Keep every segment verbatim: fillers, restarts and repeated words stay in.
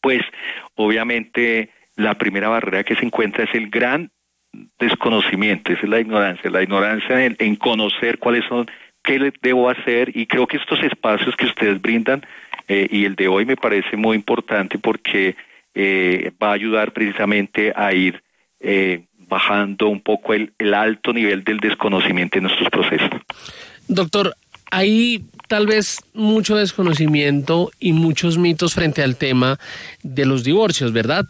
pues obviamente la primera barrera que se encuentra es el gran desconocimiento, esa es la ignorancia, la ignorancia en, en conocer cuáles son, qué le debo hacer, y creo que estos espacios que ustedes brindan, eh, y el de hoy me parece muy importante porque eh, va a ayudar precisamente a ir eh, bajando un poco el, el alto nivel del desconocimiento en nuestros procesos. Doctor, hay tal vez mucho desconocimiento y muchos mitos frente al tema de los divorcios, ¿verdad?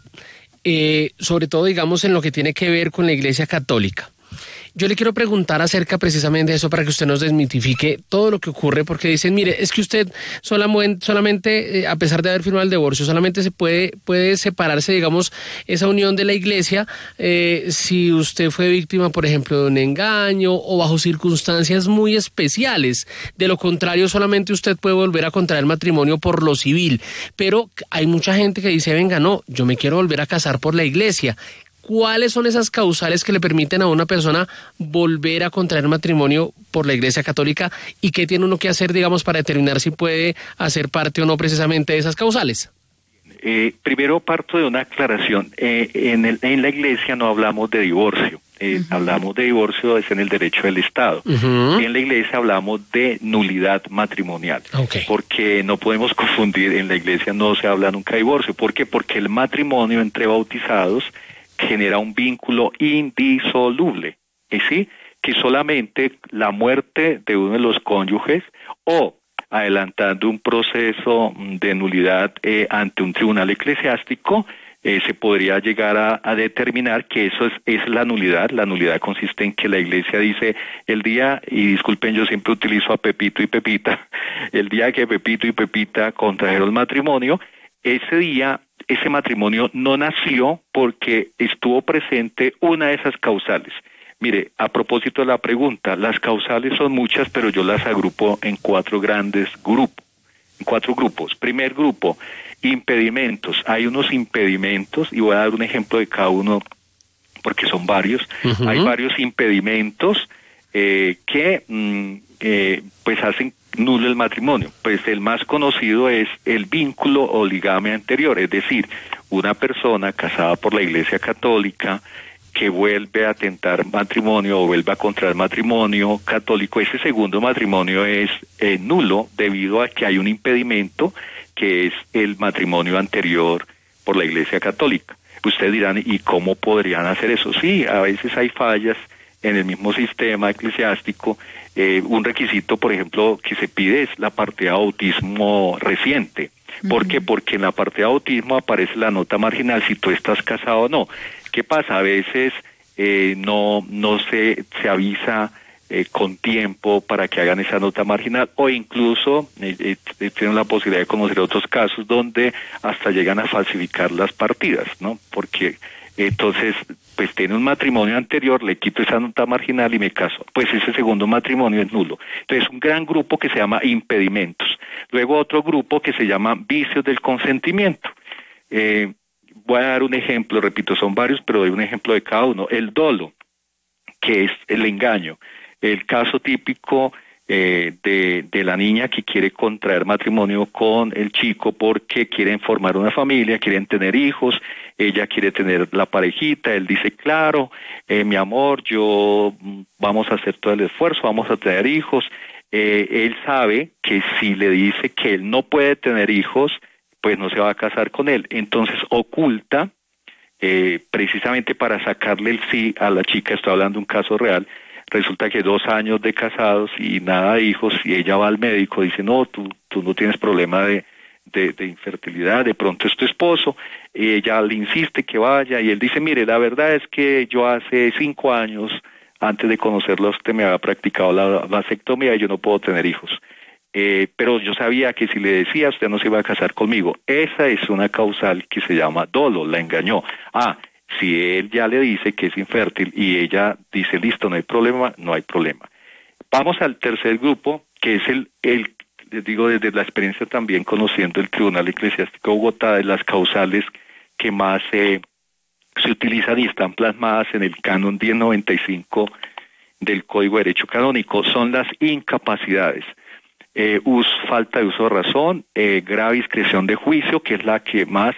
Eh, sobre todo, digamos, en lo que tiene que ver con la Iglesia Católica. Yo le quiero preguntar acerca precisamente de eso para que usted nos desmitifique todo lo que ocurre, porque dicen, mire, es que usted solamente, solamente eh, a pesar de haber firmado el divorcio, solamente se puede, puede separarse, digamos, esa unión de la Iglesia eh, si usted fue víctima, por ejemplo, de un engaño o bajo circunstancias muy especiales. De lo contrario, solamente usted puede volver a contraer matrimonio por lo civil. Pero hay mucha gente que dice, venga, no, yo me quiero volver a casar por la Iglesia. ¿Cuáles son esas causales que le permiten a una persona volver a contraer matrimonio por la Iglesia Católica, y qué tiene uno que hacer, digamos, para determinar si puede hacer parte o no precisamente de esas causales? Eh, primero parto de una aclaración. Eh, en, el, en la Iglesia no hablamos de divorcio. Eh, uh-huh. Hablamos de divorcio es en el derecho del Estado. Uh-huh. Y en la Iglesia hablamos de nulidad matrimonial. Okay. Porque no podemos confundir, en la Iglesia no se habla nunca de divorcio. ¿Por qué? Porque el matrimonio entre bautizados genera un vínculo indisoluble, ¿y sí? Que solamente la muerte de uno de los cónyuges o adelantando un proceso de nulidad eh, ante un tribunal eclesiástico eh, se podría llegar a, a determinar que eso es, es la nulidad. La nulidad consiste en que la Iglesia dice el día, y disculpen, yo siempre utilizo a Pepito y Pepita, el día que Pepito y Pepita contrajeron matrimonio, ese día ese matrimonio no nació porque estuvo presente una de esas causales. Mire, a propósito de la pregunta, las causales son muchas, pero yo las agrupo en cuatro grandes grupos, en cuatro grupos. Primer grupo, impedimentos. Hay unos impedimentos, y voy a dar un ejemplo de cada uno porque son varios. Uh-huh. Hay varios impedimentos eh, que mm, eh, pues hacen nulo el matrimonio. Pues el más conocido es el vínculo o ligamia anterior, es decir, una persona casada por la Iglesia Católica que vuelve a tentar matrimonio o vuelve a contraer matrimonio católico, ese segundo matrimonio es eh, nulo debido a que hay un impedimento que es el matrimonio anterior por la Iglesia Católica. Ustedes dirán, ¿y cómo podrían hacer eso? Sí, a veces hay fallas en el mismo sistema eclesiástico. Eh, un requisito, por ejemplo, que se pide es la partida de bautismo reciente. ¿Por qué? Porque en la partida de bautismo aparece la nota marginal si tú estás casado o no. ¿Qué pasa? A veces eh, no no se, se avisa eh, con tiempo para que hagan esa nota marginal, o incluso eh, eh, tienen la posibilidad de conocer otros casos donde hasta llegan a falsificar las partidas, ¿no? Porque entonces, pues tiene un matrimonio anterior, le quito esa nota marginal y me caso. Pues ese segundo matrimonio es nulo. Entonces, un gran grupo que se llama impedimentos. Luego otro grupo que se llama vicios del consentimiento. Eh, voy a dar un ejemplo, repito, son varios, pero doy un ejemplo de cada uno. El dolo, que es el engaño. El caso típico eh, de, de la niña que quiere contraer matrimonio con el chico porque quieren formar una familia, quieren tener hijos, ella quiere tener la parejita, él dice, claro, eh, mi amor, yo vamos a hacer todo el esfuerzo, vamos a tener hijos. Eh, él sabe que si le dice que él no puede tener hijos, pues no se va a casar con él. Entonces oculta, eh, precisamente para sacarle el sí a la chica, estoy hablando de un caso real. Resulta que dos años de casados y nada de hijos, y ella va al médico, dice, no, tú, tú no tienes problema de, de, de infertilidad, de pronto es tu esposo, y ella le insiste que vaya, y él dice, mire, la verdad es que yo hace cinco años, antes de conocerlo, usted me había practicado la vasectomía y yo no puedo tener hijos. Eh, pero yo sabía que si le decía, usted no se iba a casar conmigo. Esa es una causal que se llama dolo, la engañó. Ah, si él ya le dice que es infértil y ella dice, listo, no hay problema, no hay problema. Vamos al tercer grupo, que es el, el les digo desde la experiencia también conociendo el Tribunal Eclesiástico de Bogotá, de las causales que más eh, se utilizan y están plasmadas en el Canon diez noventa y cinco del Código de Derecho Canónico, son las incapacidades. Eh, us, falta de uso de razón, eh, grave discreción de juicio, que es la que más